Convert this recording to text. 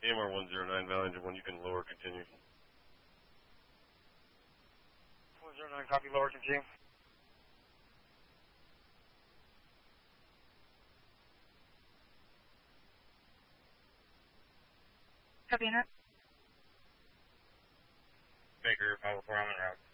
AMR 109, Valley Engine 1, you can lower, continue. 109, copy, lower, continue. Copy, unit. Baker, 504, I'm en route.